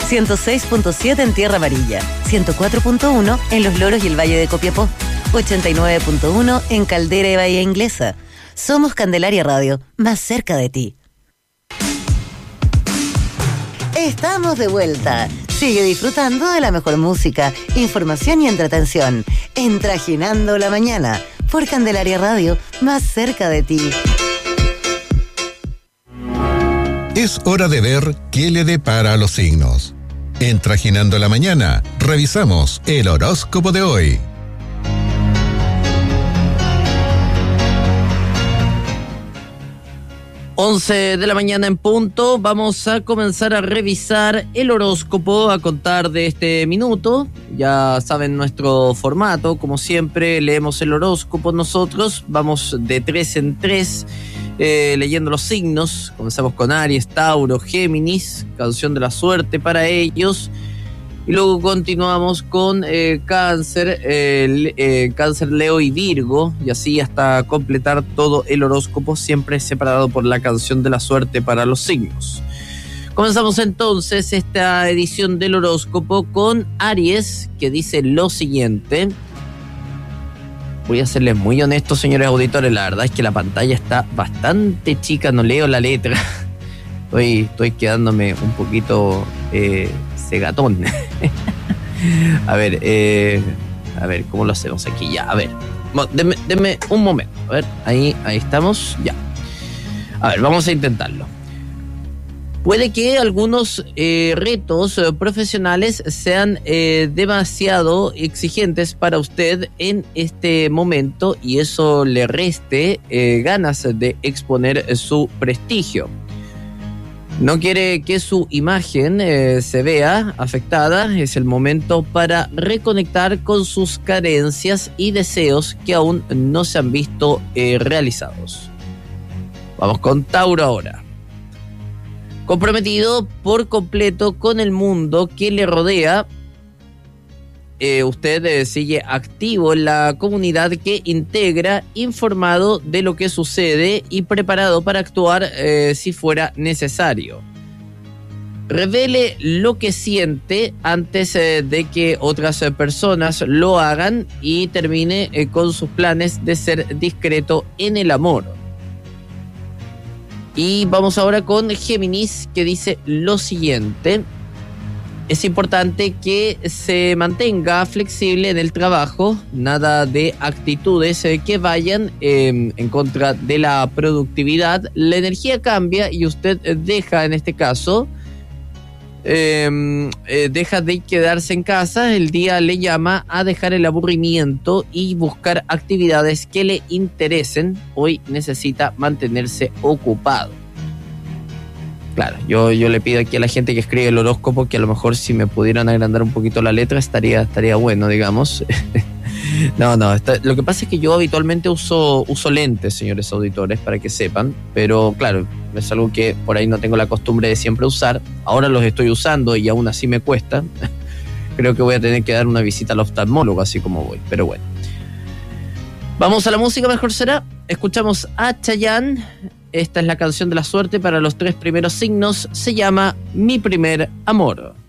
106.7 en Tierra Amarilla, 104.1 en Los Loros y el Valle de Copiapó, 89.1 en Caldera y Bahía Inglesa. Somos Candelaria Radio, más cerca de ti. Estamos de vuelta. Sigue disfrutando de la mejor música, información y entretención en Trajinando la Mañana por Candelaria Radio, más cerca de ti. Es hora de ver qué le depara a los signos. En Trajinando la Mañana, revisamos el horóscopo de hoy. 11 de la mañana en punto, vamos a comenzar a revisar el horóscopo a contar de este minuto. Ya saben nuestro formato, como siempre leemos el horóscopo nosotros, vamos de 3 en 3 leyendo los signos. Comenzamos con Aries, Tauro, Géminis, canción de la suerte para ellos. Y luego continuamos con Cáncer, Cáncer, Leo y Virgo, y así hasta completar todo el horóscopo, siempre separado por la canción de la suerte para los signos. Comenzamos entonces esta edición del horóscopo con Aries, que dice lo siguiente. Voy a serles muy honesto, señores auditores, la verdad es que la pantalla está bastante chica, no leo la letra. Estoy quedándome un poquito cegatón. A ver, ¿cómo lo hacemos aquí? Ya, a ver. Denme un momento. A ver, ahí estamos. Ya. A ver, vamos a intentarlo. Puede que algunos retos profesionales sean demasiado exigentes para usted en este momento y eso le reste ganas de exponer su prestigio. No quiere que su imagen se vea afectada. Es el momento para reconectar con sus carencias y deseos que aún no se han visto realizados. Vamos con Tauro ahora. Comprometido por completo con el mundo que le rodea, usted sigue activo en la comunidad que integra, informado de lo que sucede y preparado para actuar si fuera necesario. Revele lo que siente antes de que otras personas lo hagan y termine con sus planes de ser discreto en el amor. Y vamos ahora con Géminis, que dice lo siguiente. Es importante que se mantenga flexible en el trabajo, nada de actitudes que vayan en contra de la productividad. La energía cambia y usted deja, en este caso, deja de quedarse en casa. El día le llama a dejar el aburrimiento y buscar actividades que le interesen. Hoy necesita mantenerse ocupado. Claro, yo le pido aquí a la gente que escribe el horóscopo que a lo mejor si me pudieran agrandar un poquito la letra estaría bueno, digamos. No, lo que pasa es que yo habitualmente uso lentes, señores auditores, para que sepan, pero claro, es algo que por ahí no tengo la costumbre de siempre usar. Ahora los estoy usando y aún así me cuesta. Creo que voy a tener que dar una visita al oftalmólogo así como voy, pero bueno. Vamos a la música, mejor será. Escuchamos a Chayanne. Esta es la canción de la suerte para los 3 primeros signos. Se llama Mi Primer Amor.